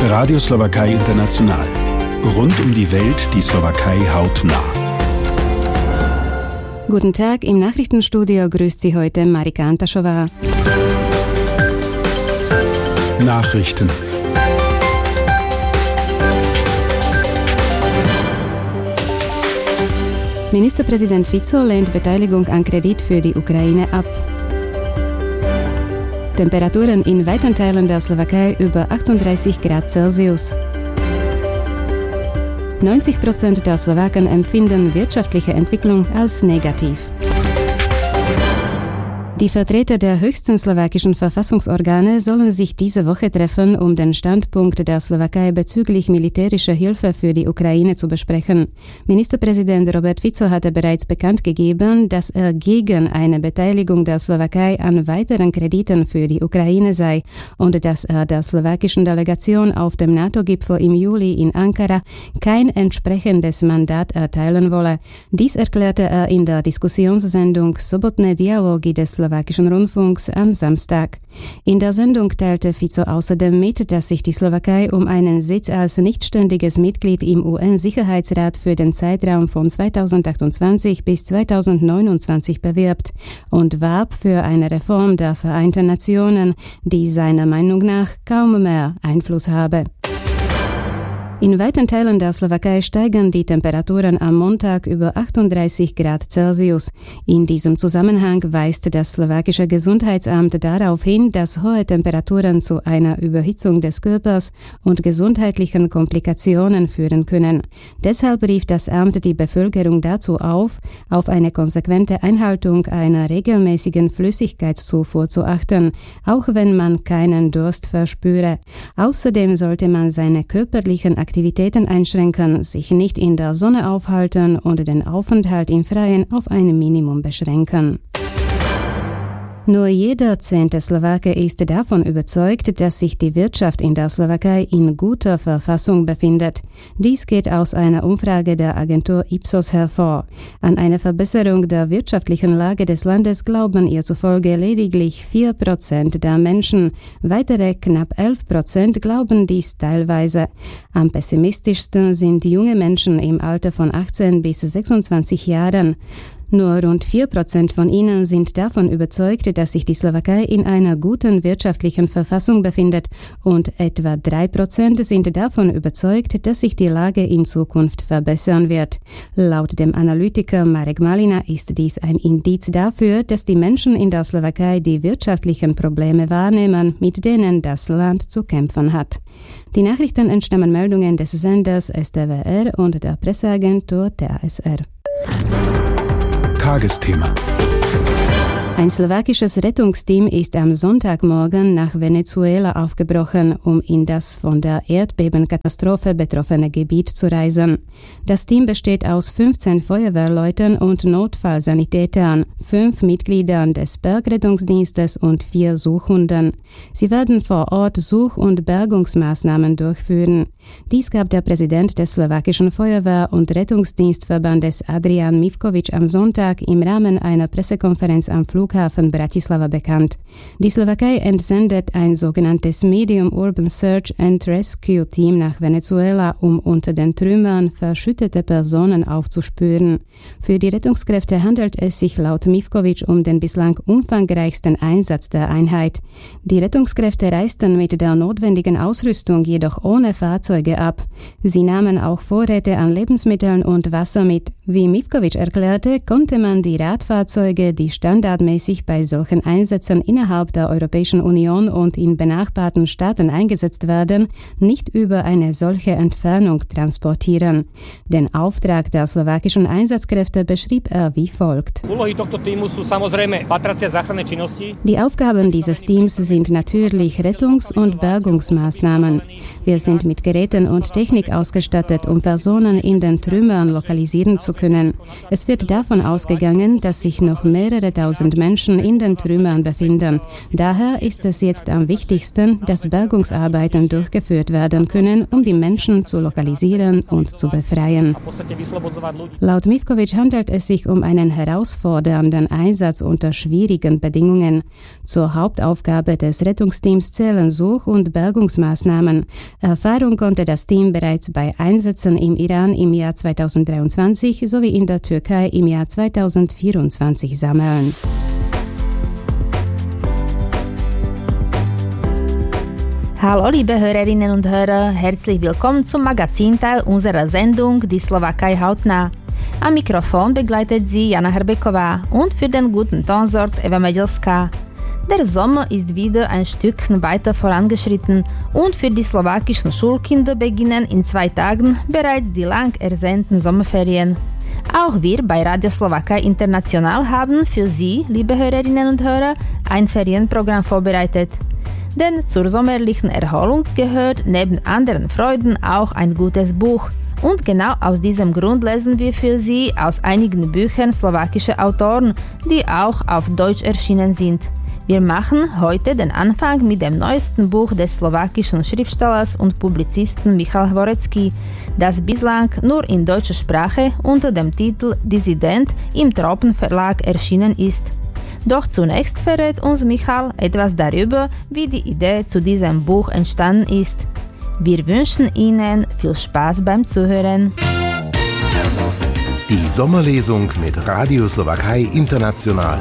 Radio Slowakei International. Rund um die Welt die Slowakei hautnah. Guten Tag, im Nachrichtenstudio grüßt Sie heute Marika Antaschova. Nachrichten. Ministerpräsident Fico lehnt Beteiligung an Kredit für die Ukraine ab. Temperaturen in weiten Teilen der Slowakei über 38 Grad Celsius. 90% der Slowaken empfinden wirtschaftliche Entwicklung als negativ. Die Vertreter der höchsten slowakischen Verfassungsorgane sollen sich diese Woche treffen, um den Standpunkt der Slowakei bezüglich militärischer Hilfe für die Ukraine zu besprechen. Ministerpräsident Robert Fico hatte bereits bekannt gegeben, dass er gegen eine Beteiligung der Slowakei an weiteren Krediten für die Ukraine sei und dass er der slowakischen Delegation auf dem NATO-Gipfel im Juli in Ankara kein entsprechendes Mandat erteilen wolle. Dies erklärte er in der Diskussionssendung Sobotné dialogy des slowakischen Rundfunks am Samstag. In der Sendung teilte Fico außerdem mit, dass sich die Slowakei um einen Sitz als nichtständiges Mitglied im UN-Sicherheitsrat für den Zeitraum von 2028 bis 2029 bewirbt und warb für eine Reform der Vereinten Nationen, die seiner Meinung nach kaum mehr Einfluss habe. In weiten Teilen der Slowakei steigen die Temperaturen am Montag über 38 Grad Celsius. In diesem Zusammenhang weist das slowakische Gesundheitsamt darauf hin, dass hohe Temperaturen zu einer Überhitzung des Körpers und gesundheitlichen Komplikationen führen können. Deshalb rief das Amt die Bevölkerung dazu auf eine konsequente Einhaltung einer regelmäßigen Flüssigkeitszufuhr zu achten, auch wenn man keinen Durst verspüre. Außerdem sollte man seine körperlichen Aktivitäten einschränken, sich nicht in der Sonne aufhalten und den Aufenthalt im Freien auf ein Minimum beschränken. Nur jeder 10. Slowake ist davon überzeugt, dass sich die Wirtschaft in der Slowakei in guter Verfassung befindet. Dies geht aus einer Umfrage der Agentur Ipsos hervor. An eine Verbesserung der wirtschaftlichen Lage des Landes glauben ihr zufolge lediglich 4% der Menschen. Weitere knapp 11% glauben dies teilweise. Am pessimistischsten sind junge Menschen im Alter von 18 bis 26 Jahren. Nur rund 4% von ihnen sind davon überzeugt, dass sich die Slowakei in einer guten wirtschaftlichen Verfassung befindet und etwa 3% sind davon überzeugt, dass sich die Lage in Zukunft verbessern wird. Laut dem Analytiker Marek Malina ist dies ein Indiz dafür, dass die Menschen in der Slowakei die wirtschaftlichen Probleme wahrnehmen, mit denen das Land zu kämpfen hat. Die Nachrichten entstammen Meldungen des Senders STWR und der Presseagentur TASR. Tagesthema. Ein slowakisches Rettungsteam ist am Sonntagmorgen nach Venezuela aufgebrochen, um in das von der Erdbebenkatastrophe betroffene Gebiet zu reisen. Das Team besteht aus 15 Feuerwehrleuten und Notfallsanitätern, 5 Mitgliedern des Bergrettungsdienstes und 4 Suchhunden. Sie werden vor Ort Such- und Bergungsmaßnahmen durchführen. Dies gab der Präsident des slowakischen Feuerwehr- und Rettungsdienstverbandes Adrian Mivkovic am Sonntag im Rahmen einer Pressekonferenz am Flughafen Bratislava bekannt. Die Slowakei entsendet ein sogenanntes Medium Urban Search and Rescue Team nach Venezuela, um unter den Trümmern verschüttete Personen aufzuspüren. Für die Rettungskräfte handelt es sich laut Mivkovic um den bislang umfangreichsten Einsatz der Einheit. Die Rettungskräfte reisten mit der notwendigen Ausrüstung jedoch ohne Fahrzeuge ab. Sie nahmen auch Vorräte an Lebensmitteln und Wasser mit. Wie Mivkovic erklärte, konnte man die Radfahrzeuge, die standardmäßig bei solchen Einsätzen innerhalb der Europäischen Union und in benachbarten Staaten eingesetzt werden, nicht über eine solche Entfernung transportieren. Den Auftrag der slowakischen Einsatzkräfte beschrieb er wie folgt. Die Aufgaben dieses Teams sind natürlich Rettungs- und Bergungsmaßnahmen. Wir sind mit Geräten und Technik ausgestattet, um Personen in den Trümmern lokalisieren zu können. Es wird davon ausgegangen, dass sich noch mehrere tausend Menschen Menschen in den Trümmern befinden. Daher ist es jetzt am wichtigsten, dass Bergungsarbeiten durchgeführt werden können, um die Menschen zu lokalisieren und zu befreien. Laut Mivkovic handelt es sich um einen herausfordernden Einsatz unter schwierigen Bedingungen. Zur Hauptaufgabe des Rettungsteams zählen Such- und Bergungsmaßnahmen. Erfahrung konnte das Team bereits bei Einsätzen im Iran im Jahr 2023 sowie in der Türkei im Jahr 2024 sammeln. Hallo liebe Hörerinnen und Hörer, herzlich willkommen zum Magazinteil unserer Sendung Die Slowakei hautnah. Am Mikrofon begleitet sie Jana Herbeková und für den guten Ton sorgt Eva Medelská. Der Sommer ist wieder ein Stückchen weiter vorangeschritten und für die slowakischen Schulkinder beginnen in 2 Tagen bereits die lang ersehnten Sommerferien. Auch wir bei Radio Slowakei International haben für Sie, liebe Hörerinnen und Hörer, ein Ferienprogramm vorbereitet. Denn zur sommerlichen Erholung gehört neben anderen Freuden auch ein gutes Buch. Und genau aus diesem Grund lesen wir für Sie aus einigen Büchern slowakischer Autoren, die auch auf Deutsch erschienen sind. Wir machen heute den Anfang mit dem neuesten Buch des slowakischen Schriftstellers und Publizisten Michal Hvorecký, das bislang nur in deutscher Sprache unter dem Titel Dissident im Tropenverlag erschienen ist. Doch zunächst verrät uns Michal etwas darüber, wie die Idee zu diesem Buch entstanden ist. Wir wünschen Ihnen viel Spaß beim Zuhören. Die Sommerlesung mit Radio Slowakei International.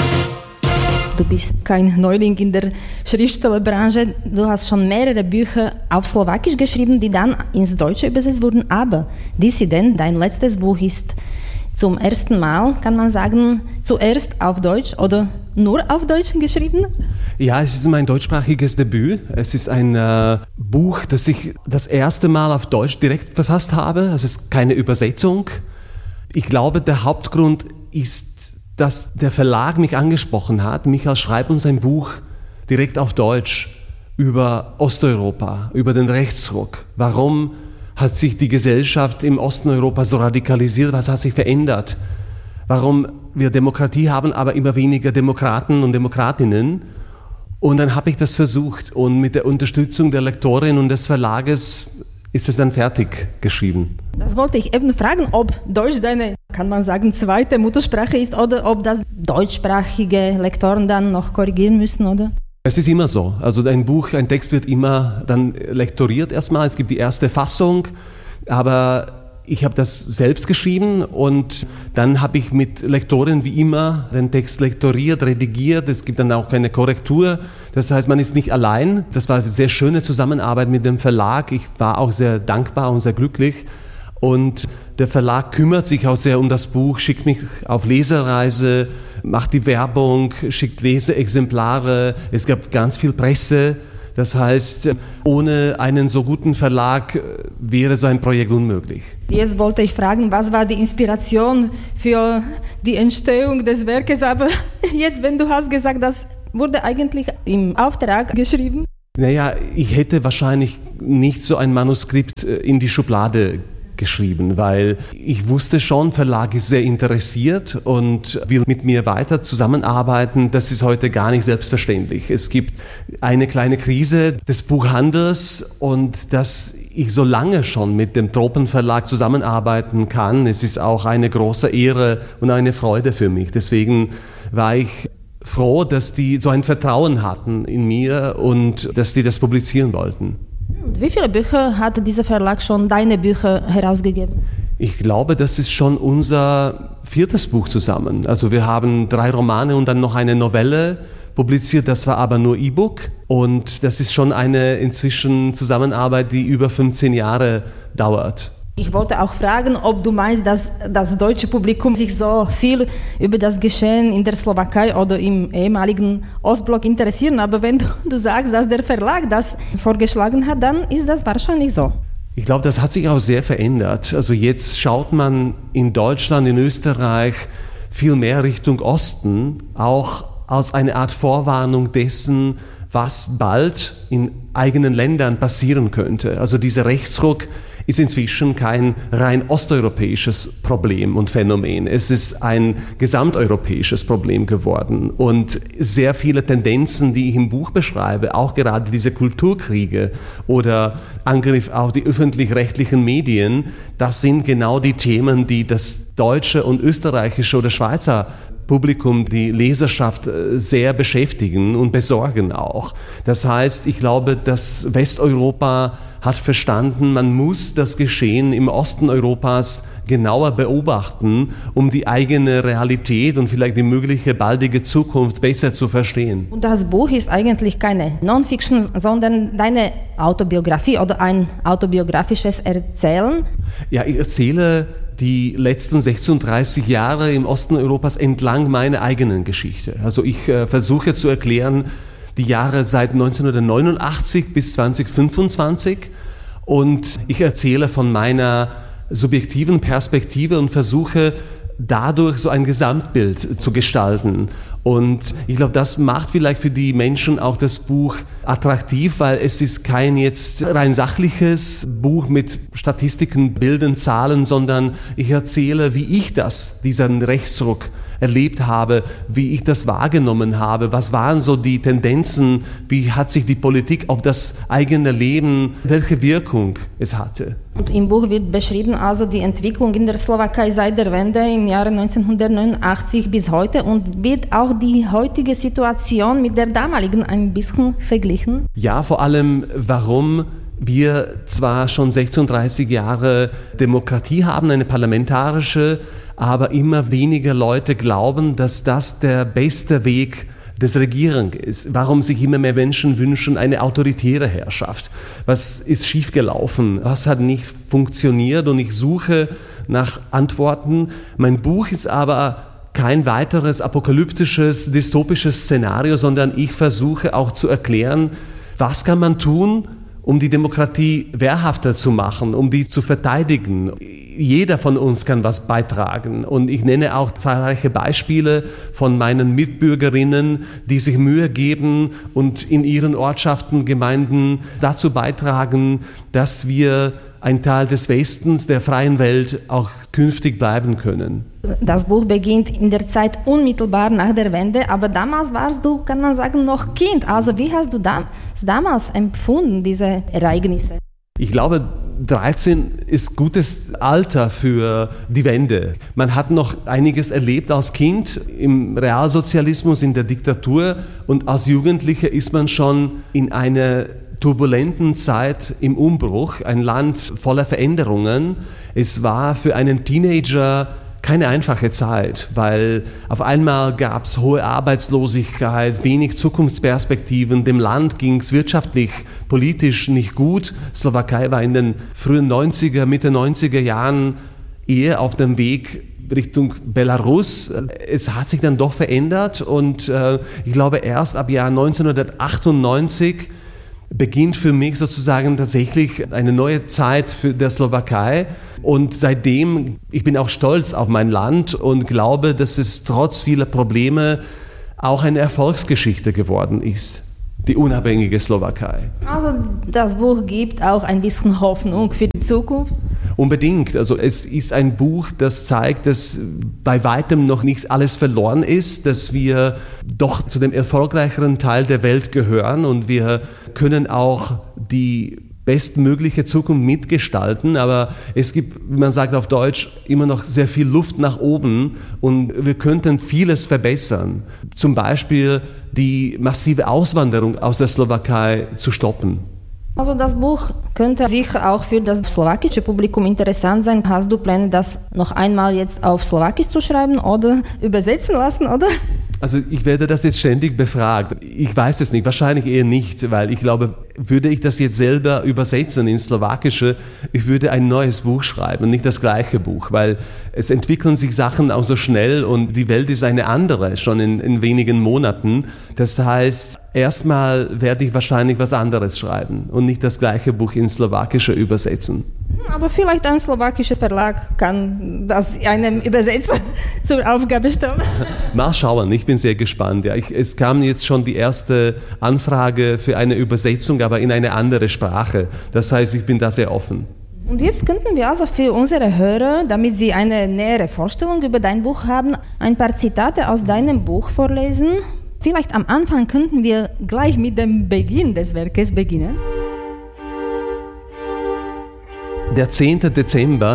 Du bist kein Neuling in der Schriftstellerbranche. Du hast schon mehrere Bücher auf Slowakisch geschrieben, die dann ins Deutsche übersetzt wurden. Aber Dissident, dein letztes Buch, ist zum ersten Mal, kann man sagen, zuerst auf Deutsch oder nur auf Deutsch geschrieben? Ja, es ist mein deutschsprachiges Debüt. Es ist ein Buch, das ich das erste Mal auf Deutsch direkt verfasst habe. Es ist keine Übersetzung. Ich glaube, der Hauptgrund ist, dass der Verlag mich angesprochen hat. Michael, schreib uns ein Buch direkt auf Deutsch über Osteuropa, über den Rechtsruck. Warum hat sich die Gesellschaft im Osten Europas so radikalisiert? Was hat sich verändert? Warum wir Demokratie haben, aber immer weniger Demokraten und Demokratinnen? Und dann habe ich das versucht und mit der Unterstützung der Lektorin und des Verlages ist es dann fertig geschrieben. Das wollte ich eben fragen, ob Deutsch deine, kann man sagen, zweite Muttersprache ist oder ob das deutschsprachige Lektoren dann noch korrigieren müssen, oder? Es ist immer so. Also ein Buch, ein Text wird immer dann lektoriert erstmal. Es gibt die erste Fassung, aber ich habe das selbst geschrieben und dann habe ich mit Lektoren wie immer den Text lektoriert, redigiert. Es gibt dann auch keine Korrektur. Das heißt, man ist nicht allein. Das war eine sehr schöne Zusammenarbeit mit dem Verlag. Ich war auch sehr dankbar und sehr glücklich. Und der Verlag kümmert sich auch sehr um das Buch, schickt mich auf Lesereise, macht die Werbung, schickt Leseexemplare. Es gab ganz viel Presse. Das heißt, ohne einen so guten Verlag wäre so ein Projekt unmöglich. Jetzt wollte ich fragen, was war die Inspiration für die Entstehung des Werkes? Aber jetzt, wenn du hast gesagt, das wurde eigentlich im Auftrag geschrieben? Naja, ich hätte wahrscheinlich nicht so ein Manuskript in die Schublade geschrieben, weil ich wusste schon, Verlag ist sehr interessiert und will mit mir weiter zusammenarbeiten. Das ist heute gar nicht selbstverständlich. Es gibt eine kleine Krise des Buchhandels und dass ich so lange schon mit dem Tropenverlag zusammenarbeiten kann, es ist auch eine große Ehre und eine Freude für mich. Deswegen war ich froh, dass die so ein Vertrauen hatten in mir und dass die das publizieren wollten. Wie viele Bücher hat dieser Verlag schon, deine Bücher, herausgegeben? Ich glaube, das ist schon unser 4. Buch zusammen. Also wir haben 3 Romane und dann noch eine Novelle publiziert, das war aber nur E-Book. Und das ist schon eine inzwischen Zusammenarbeit, die über 15 Jahre dauert. Ich wollte auch fragen, ob du meinst, dass das deutsche Publikum sich so viel über das Geschehen in der Slowakei oder im ehemaligen Ostblock interessieren. Aber wenn du sagst, dass der Verlag das vorgeschlagen hat, dann ist das wahrscheinlich so. Ich glaube, das hat sich auch sehr verändert. Also jetzt schaut man in Deutschland, in Österreich viel mehr Richtung Osten, auch als eine Art Vorwarnung dessen, was bald in eigenen Ländern passieren könnte. Also dieser Rechtsruck ist inzwischen kein rein osteuropäisches Problem und Phänomen. Es ist ein gesamteuropäisches Problem geworden. Und sehr viele Tendenzen, die ich im Buch beschreibe, auch gerade diese Kulturkriege oder Angriff auf die öffentlich-rechtlichen Medien, das sind genau die Themen, die das deutsche und österreichische oder Schweizer Publikum, die Leserschaft sehr beschäftigen und besorgen auch. Das heißt, ich glaube, dass Westeuropa hat verstanden, man muss das Geschehen im Osten Europas genauer beobachten, um die eigene Realität und vielleicht die mögliche baldige Zukunft besser zu verstehen. Und das Buch ist eigentlich keine Non-Fiction, sondern deine Autobiografie oder ein autobiografisches Erzählen. Ja, ich erzähle die letzten 36 Jahre im Osten Europas entlang meiner eigenen Geschichte. Also ich versuche zu erklären, die Jahre seit 1989 bis 2025 und ich erzähle von meiner subjektiven Perspektive und versuche dadurch so ein Gesamtbild zu gestalten. Und ich glaube, das macht vielleicht für die Menschen auch das Buch attraktiv, weil es ist kein jetzt rein sachliches Buch mit Statistiken, Bildern, Zahlen, sondern ich erzähle, wie ich diesen Rechtsruck erlebt habe, wie ich das wahrgenommen habe, was waren so die Tendenzen, wie hat sich die Politik auf das eigene Leben, welche Wirkung es hatte. Und im Buch wird beschrieben also die Entwicklung in der Slowakei seit der Wende im Jahre 1989 bis heute und wird auch die heutige Situation mit der damaligen ein bisschen verglichen? Ja, vor allem, warum wir zwar schon 36 Jahre Demokratie haben, eine parlamentarische, aber immer weniger Leute glauben, dass das der beste Weg des Regierens ist. Warum sich immer mehr Menschen wünschen eine autoritäre Herrschaft? Was ist schiefgelaufen? Was hat nicht funktioniert? Und ich suche nach Antworten. Mein Buch ist aber kein weiteres apokalyptisches, dystopisches Szenario, sondern ich versuche auch zu erklären, was kann man tun, um die Demokratie wehrhafter zu machen, um die zu verteidigen. Jeder von uns kann was beitragen. Und ich nenne auch zahlreiche Beispiele von meinen Mitbürgerinnen, die sich Mühe geben und in ihren Ortschaften, Gemeinden dazu beitragen, dass wir ein Teil des Westens, der freien Welt, auch künftig bleiben können. Das Buch beginnt in der Zeit unmittelbar nach der Wende, aber damals warst du, kann man sagen, noch Kind. Also wie hast du damals empfunden, diese Ereignisse? Ich glaube, 13 ist gutes Alter für die Wende. Man hat noch einiges erlebt als Kind im Realsozialismus, in der Diktatur und als Jugendlicher ist man schon in einer turbulenten Zeit im Umbruch, ein Land voller Veränderungen. Es war für einen Teenager keine einfache Zeit, weil auf einmal gab es hohe Arbeitslosigkeit, wenig Zukunftsperspektiven, dem Land ging es wirtschaftlich, politisch nicht gut. Slowakei war in den frühen 90er, Mitte 90er Jahren eher auf dem Weg Richtung Belarus. Es hat sich dann doch verändert und ich glaube erst ab Jahr 1998 beginnt für mich sozusagen tatsächlich eine neue Zeit für der Slowakei. Und seitdem, ich bin auch stolz auf mein Land und glaube, dass es trotz vieler Probleme auch eine Erfolgsgeschichte geworden ist, die unabhängige Slowakei. Also das Buch gibt auch ein bisschen Hoffnung für die Zukunft? Unbedingt. Also es ist ein Buch, das zeigt, dass bei weitem noch nicht alles verloren ist, dass wir doch zu dem erfolgreicheren Teil der Welt gehören und wir können auch die bestmögliche Zukunft mitgestalten, aber es gibt, wie man sagt auf Deutsch, immer noch sehr viel Luft nach oben und wir könnten vieles verbessern. Zum Beispiel die massive Auswanderung aus der Slowakei zu stoppen. Also das Buch könnte sicher auch für das slowakische Publikum interessant sein. Hast du Pläne, das noch einmal jetzt auf Slowakisch zu schreiben oder übersetzen lassen, oder? Also ich werde das jetzt ständig befragt. Ich weiß es nicht, wahrscheinlich eher nicht, weil ich glaube, würde ich das jetzt selber übersetzen ins Slowakische, ich würde ein neues Buch schreiben, nicht das gleiche Buch, weil es entwickeln sich Sachen auch so schnell und die Welt ist eine andere, schon in wenigen Monaten. Das heißt, erstmal werde ich wahrscheinlich was anderes schreiben und nicht das gleiche Buch ins Slowakische übersetzen. Aber vielleicht ein slowakischer Verlag kann das einem Übersetzer zur Aufgabe stellen. Mal schauen, ich bin sehr gespannt. Ja, es kam jetzt schon die erste Anfrage für eine Übersetzung, aber in eine andere Sprache. Das heißt, ich bin da sehr offen. Und jetzt könnten wir also für unsere Hörer, damit sie eine nähere Vorstellung über dein Buch haben, ein paar Zitate aus deinem Buch vorlesen. Vielleicht am Anfang könnten wir gleich mit dem Beginn des Werkes beginnen. Der 10. Dezember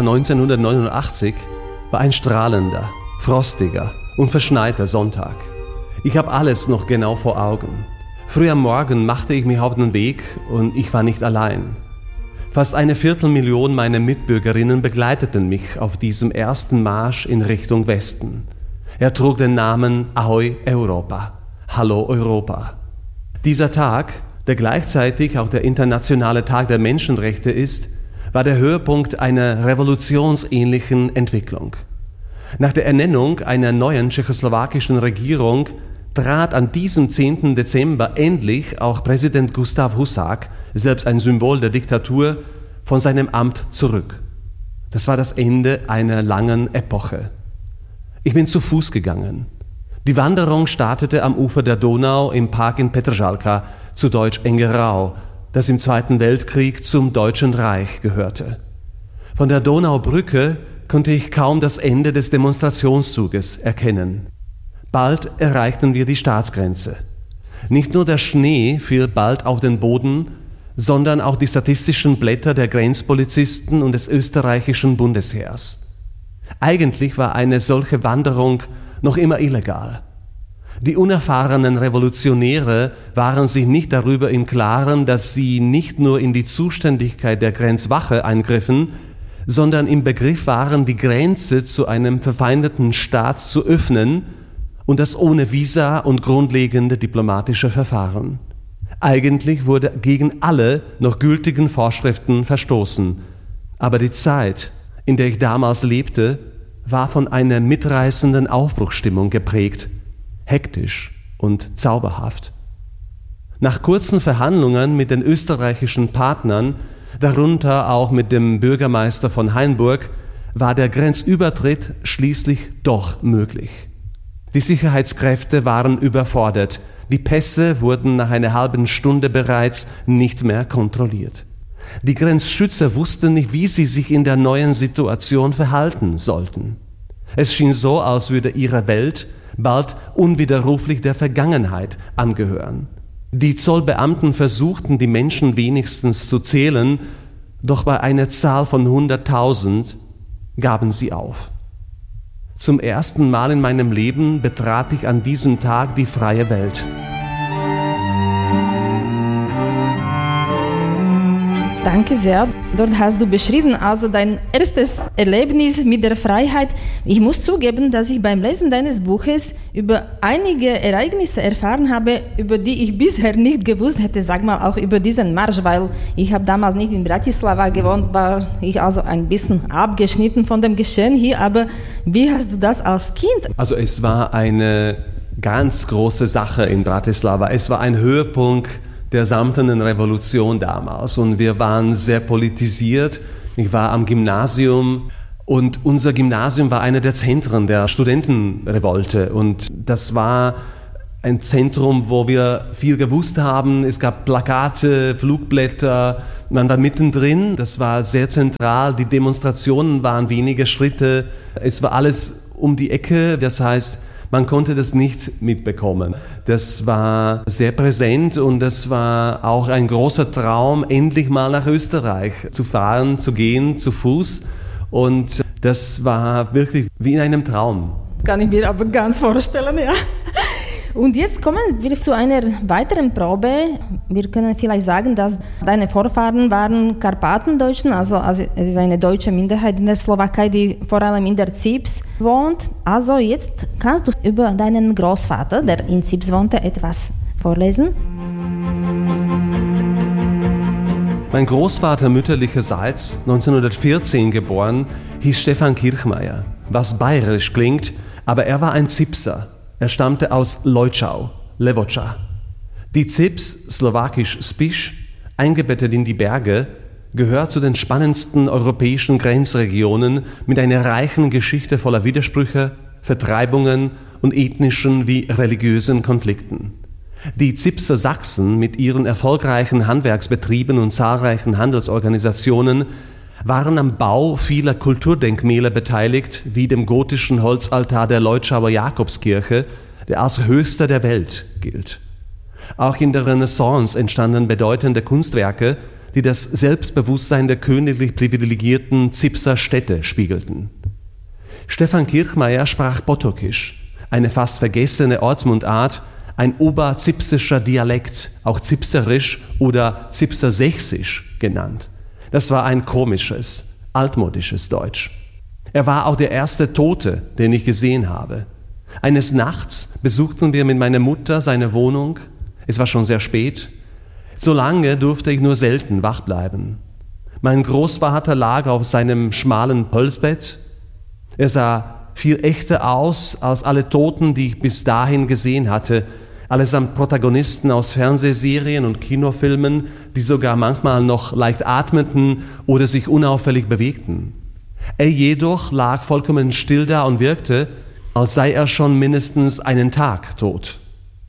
1989 war ein strahlender, frostiger und verschneiter Sonntag. Ich habe alles noch genau vor Augen. Früh am Morgen machte ich mich auf den Weg und ich war nicht allein. Fast 250.000 meiner Mitbürgerinnen begleiteten mich auf diesem ersten Marsch in Richtung Westen. Er trug den Namen Ahoi Europa, Hallo Europa. Dieser Tag, der gleichzeitig auch der internationale Tag der Menschenrechte ist, war der Höhepunkt einer revolutionsähnlichen Entwicklung. Nach der Ernennung einer neuen tschechoslowakischen Regierung trat an diesem 10. Dezember endlich auch Präsident Gustav Husák, selbst ein Symbol der Diktatur, von seinem Amt zurück. Das war das Ende einer langen Epoche. Ich bin zu Fuß gegangen. Die Wanderung startete am Ufer der Donau im Park in Petržalka, zu Deutsch Engerau, das im Zweiten Weltkrieg zum Deutschen Reich gehörte. Von der Donaubrücke konnte ich kaum das Ende des Demonstrationszuges erkennen. Bald erreichten wir die Staatsgrenze. Nicht nur der Schnee fiel bald auf den Boden, sondern auch die statistischen Blätter der Grenzpolizisten und des österreichischen Bundesheers. Eigentlich war eine solche Wanderung noch immer illegal. Die unerfahrenen Revolutionäre waren sich nicht darüber im Klaren, dass sie nicht nur in die Zuständigkeit der Grenzwache eingriffen, sondern im Begriff waren, die Grenze zu einem verfeindeten Staat zu öffnen, und das ohne Visa und grundlegende diplomatische Verfahren. Eigentlich wurde gegen alle noch gültigen Vorschriften verstoßen. Aber die Zeit, in der ich damals lebte, war von einer mitreißenden Aufbruchsstimmung geprägt, hektisch und zauberhaft. Nach kurzen Verhandlungen mit den österreichischen Partnern, darunter auch mit dem Bürgermeister von Hainburg, war der Grenzübertritt schließlich doch möglich. Die Sicherheitskräfte waren überfordert. Die Pässe wurden nach einer halben Stunde bereits nicht mehr kontrolliert. Die Grenzschützer wussten nicht, wie sie sich in der neuen Situation verhalten sollten. Es schien so, als würde ihre Welt bald unwiderruflich der Vergangenheit angehören. Die Zollbeamten versuchten, die Menschen wenigstens zu zählen, doch bei einer Zahl von 100.000 gaben sie auf. Zum ersten Mal in meinem Leben betrat ich an diesem Tag die freie Welt. Danke sehr. Dort hast du beschrieben, also dein erstes Erlebnis mit der Freiheit. Ich muss zugeben, dass ich beim Lesen deines Buches über einige Ereignisse erfahren habe, über die ich bisher nicht gewusst hätte, sag mal auch über diesen Marsch, weil ich habe damals nicht in Bratislava gewohnt, war ich also ein bisschen abgeschnitten von dem Geschehen hier, aber wie hast du das als Kind? Also es war eine ganz große Sache in Bratislava. Es war ein Höhepunkt der samtenen Revolution damals und wir waren sehr politisiert. Ich war am Gymnasium und unser Gymnasium war einer der Zentren der Studentenrevolte und das war ein Zentrum, wo wir viel gewusst haben. Es gab Plakate, Flugblätter, man war mittendrin, das war sehr zentral. Die Demonstrationen waren wenige Schritte, es war alles um die Ecke, das heißt, man konnte das nicht mitbekommen. Das war sehr präsent und das war auch ein großer Traum, endlich mal nach Österreich zu fahren, zu gehen, zu Fuß. Und das war wirklich wie in einem Traum. Das kann ich mir aber ganz vorstellen, ja. Und jetzt kommen wir zu einer weiteren Probe. Wir können vielleicht sagen, dass deine Vorfahren waren Karpatendeutschen, also es ist eine deutsche Minderheit in der Slowakei, die vor allem in der Zips wohnt. Also jetzt kannst du über deinen Großvater, der in Zips wohnte, etwas vorlesen. Mein Großvater mütterlicherseits, 1914 geboren, hieß Stefan Kirchmeier, was bayerisch klingt, aber er war ein Zipser. Er stammte aus Lojčau, Levoča. Die Zips, slowakisch Spiš, eingebettet in die Berge, gehört zu den spannendsten europäischen Grenzregionen mit einer reichen Geschichte voller Widersprüche, Vertreibungen und ethnischen wie religiösen Konflikten. Die Zipser Sachsen mit ihren erfolgreichen Handwerksbetrieben und zahlreichen Handelsorganisationen waren am Bau vieler Kulturdenkmäler beteiligt, wie dem gotischen Holzaltar der Leutschauer Jakobskirche, der als höchster der Welt gilt. Auch in der Renaissance entstanden bedeutende Kunstwerke, die das Selbstbewusstsein der königlich privilegierten Zipser Städte spiegelten. Stefan Kirchmeier sprach Potockisch, eine fast vergessene Ortsmundart, ein oberzipsischer Dialekt, auch Zipserisch oder Zipsersächsisch genannt. Das war ein komisches, altmodisches Deutsch. Er war auch der erste Tote, den ich gesehen habe. Eines Nachts besuchten wir mit meiner Mutter seine Wohnung. Es war schon sehr spät. So lange durfte ich nur selten wach bleiben. Mein Großvater lag auf seinem schmalen Holzbett. Er sah viel echter aus als alle Toten, die ich bis dahin gesehen hatte, allesamt Protagonisten aus Fernsehserien und Kinofilmen, die sogar manchmal noch leicht atmeten oder sich unauffällig bewegten. Er jedoch lag vollkommen still da und wirkte, als sei er schon mindestens einen Tag tot.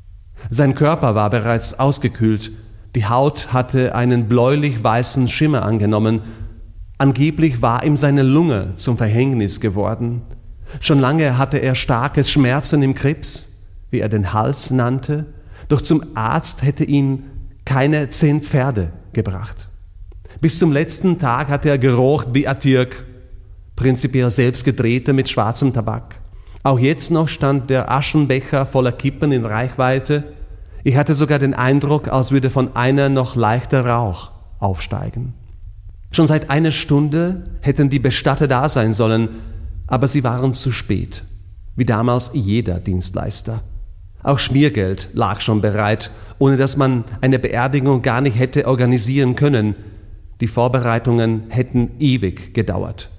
Sein Körper war bereits ausgekühlt, die Haut hatte einen bläulich-weißen Schimmer angenommen, angeblich war ihm seine Lunge zum Verhängnis geworden. Schon lange hatte er starke Schmerzen im Krebs, wie er den Hals nannte, doch zum Arzt hätte ihn keine 10 Pferde gebracht. Bis zum letzten Tag hatte er gerochen wie Atürk, prinzipiell selbst gedrehte mit schwarzem Tabak. Auch jetzt noch stand der Aschenbecher voller Kippen in Reichweite. Ich hatte sogar den Eindruck, als würde von einer noch leichter Rauch aufsteigen. Schon seit einer Stunde hätten die Bestatter da sein sollen, aber sie waren zu spät, wie damals jeder Dienstleister. Auch Schmiergeld lag schon bereit, ohne dass man eine Beerdigung gar nicht hätte organisieren können. Die Vorbereitungen hätten ewig gedauert.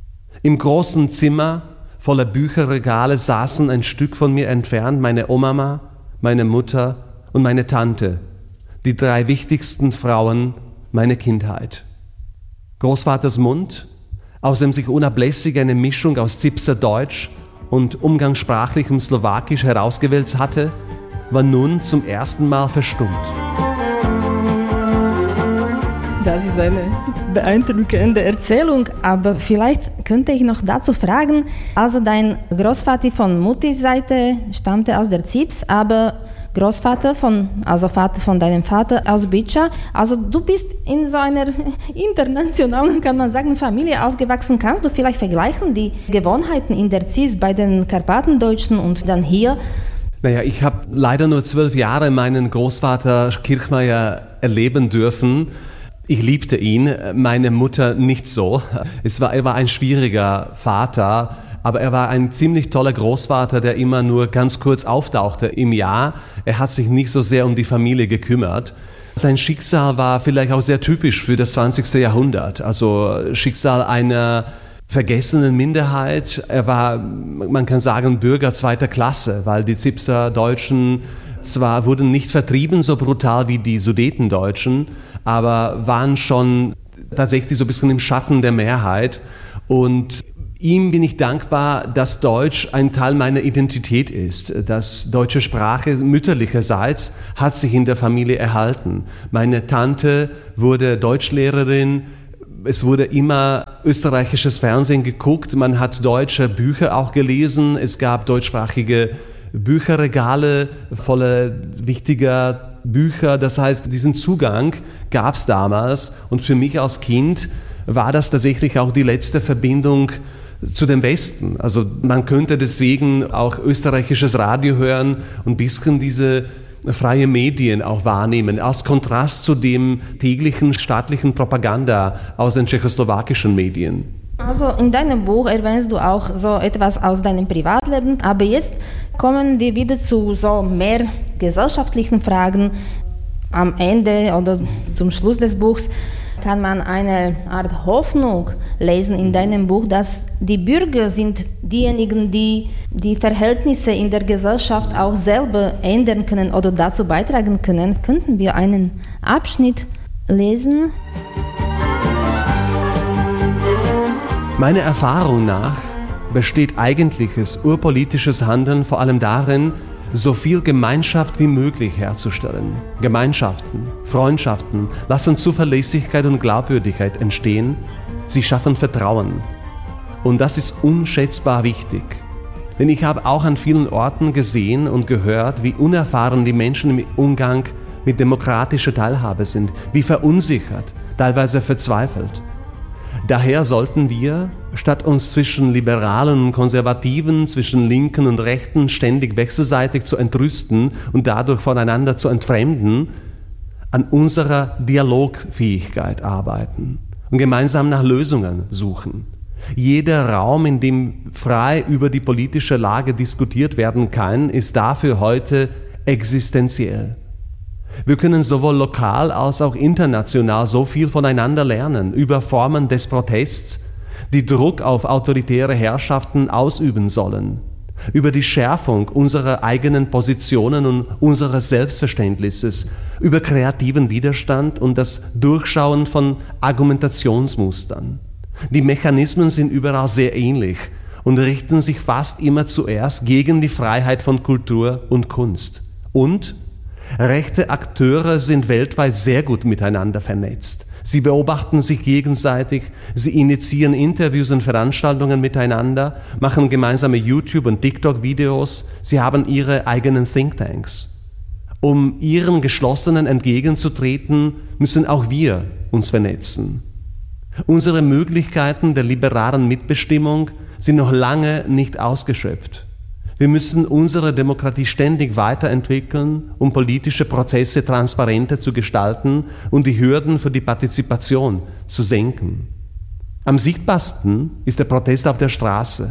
Im großen Zimmer voller Bücherregale saßen ein Stück von mir entfernt meine Oma, meine Mutter und meine Tante, die 3 wichtigsten Frauen meiner Kindheit. Großvaters Mund, aus dem sich unablässig eine Mischung aus Zipserdeutsch und umgangssprachlichem Slowakisch herausgewälzt hatte, war nun zum ersten Mal verstummt. Das ist eine beeindruckende Erzählung, aber vielleicht könnte ich noch dazu fragen, also dein Großvater von Muttis Seite stammte aus der Zips, aber Großvater also Vater von deinem Vater aus Bicza. Also du bist in so einer internationalen, kann man sagen, Familie aufgewachsen. Kannst du vielleicht vergleichen die Gewohnheiten in der Zips bei den Karpatendeutschen und dann hier? Naja, ich habe leider nur 12 Jahre meinen Großvater Kirchmeier erleben dürfen. Ich liebte ihn, meine Mutter nicht so. Er war ein schwieriger Vater, aber er war ein ziemlich toller Großvater, der immer nur ganz kurz auftauchte im Jahr. Er hat sich nicht so sehr um die Familie gekümmert. Sein Schicksal war vielleicht auch sehr typisch für das 20. Jahrhundert, also Schicksal einer vergessenen Minderheit. Er war, man kann sagen, Bürger 2. Klasse, weil die Zipser Deutschen zwar wurden nicht vertrieben so brutal wie die Sudetendeutschen, aber waren schon tatsächlich so ein bisschen im Schatten der Mehrheit. Und ihm bin ich dankbar, dass Deutsch ein Teil meiner Identität ist. Das deutsche Sprache mütterlicherseits hat sich in der Familie erhalten. Meine Tante wurde Deutschlehrerin. Es wurde immer österreichisches Fernsehen geguckt. Man hat deutsche Bücher auch gelesen. Es gab deutschsprachige Bücherregale voller wichtiger Bücher. Das heißt, diesen Zugang gab es damals. Und für mich als Kind war das tatsächlich auch die letzte Verbindung zu dem Westen. Also man könnte deswegen auch österreichisches Radio hören und ein bisschen diese freie Medien auch wahrnehmen, als Kontrast zu dem täglichen staatlichen Propaganda aus den tschechoslowakischen Medien. Also in deinem Buch erwähnst du auch so etwas aus deinem Privatleben, aber jetzt kommen wir wieder zu so mehr gesellschaftlichen Fragen. Am Ende oder zum Schluss des Buchs kann man eine Art Hoffnung lesen in deinem Buch, dass die Bürger sind diejenigen, die die Verhältnisse in der Gesellschaft auch selber ändern können oder dazu beitragen können. Könnten wir einen Abschnitt lesen? Meiner Erfahrung nach besteht eigentliches urpolitisches Handeln vor allem darin, so viel Gemeinschaft wie möglich herzustellen. Gemeinschaften, Freundschaften lassen Zuverlässigkeit und Glaubwürdigkeit entstehen Sie schaffen Vertrauen. Und das ist unschätzbar wichtig. Denn ich habe auch an vielen Orten gesehen und gehört, wie unerfahren die Menschen im Umgang mit demokratischer Teilhabe sind, wie verunsichert, teilweise verzweifelt. Daher sollten wir, statt uns zwischen Liberalen und Konservativen, zwischen Linken und Rechten ständig wechselseitig zu entrüsten und dadurch voneinander zu entfremden, an unserer Dialogfähigkeit arbeiten und gemeinsam nach Lösungen suchen. Jeder Raum, in dem frei über die politische Lage diskutiert werden kann, ist dafür heute existenziell. Wir können sowohl lokal als auch international so viel voneinander lernen über Formen des Protests, die Druck auf autoritäre Herrschaften ausüben sollen, über die Schärfung unserer eigenen Positionen und unseres Selbstverständnisses, über kreativen Widerstand und das Durchschauen von Argumentationsmustern. Die Mechanismen sind überall sehr ähnlich und richten sich fast immer zuerst gegen die Freiheit von Kultur und Kunst. Und rechte Akteure sind weltweit sehr gut miteinander vernetzt. Sie beobachten sich gegenseitig, sie initiieren Interviews und Veranstaltungen miteinander, machen gemeinsame YouTube- und TikTok-Videos, sie haben ihre eigenen Thinktanks. Um ihren Geschlossenen entgegenzutreten, müssen auch wir uns vernetzen. Unsere Möglichkeiten der liberalen Mitbestimmung sind noch lange nicht ausgeschöpft. Wir müssen unsere Demokratie ständig weiterentwickeln, um politische Prozesse transparenter zu gestalten und die Hürden für die Partizipation zu senken. Am sichtbarsten ist der Protest auf der Straße.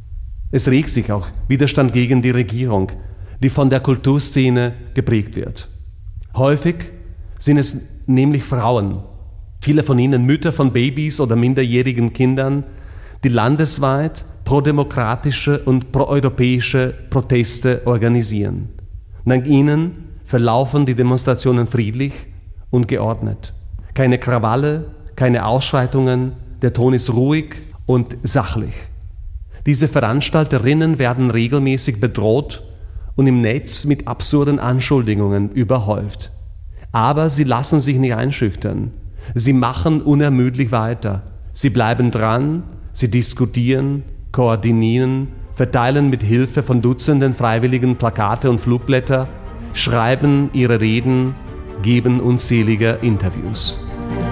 Es regt sich auch Widerstand gegen die Regierung, die von der Kulturszene geprägt wird. Häufig sind es nämlich Frauen, viele von ihnen Mütter von Babys oder minderjährigen Kindern, die landesweit prodemokratische und proeuropäische Proteste organisieren. Dank ihnen verlaufen die Demonstrationen friedlich und geordnet. Keine Krawalle, keine Ausschreitungen, der Ton ist ruhig und sachlich. Diese Veranstalterinnen werden regelmäßig bedroht und im Netz mit absurden Anschuldigungen überhäuft. Aber sie lassen sich nicht einschüchtern. Sie machen unermüdlich weiter. Sie bleiben dran, sie diskutieren, koordinieren, verteilen mit Hilfe von Dutzenden Freiwilligen Plakate und Flugblätter, schreiben ihre Reden, geben unzählige Interviews.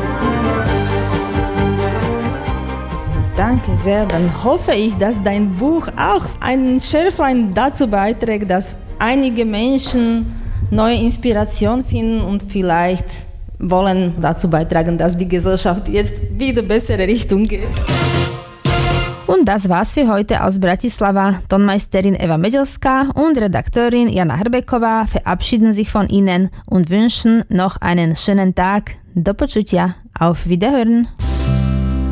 Danke sehr. Dann hoffe ich, dass dein Buch auch ein Schärflein dazu beiträgt, dass einige Menschen neue Inspiration finden und vielleicht wollen dazu beitragen, dass die Gesellschaft jetzt wieder bessere Richtung geht. Und das war's für heute aus Bratislava. Tonmeisterin Eva Medelská und Redakteurin Jana Hrbeková verabschieden sich von Ihnen und wünschen noch einen schönen Tag. Do počutia. Auf Wiederhören.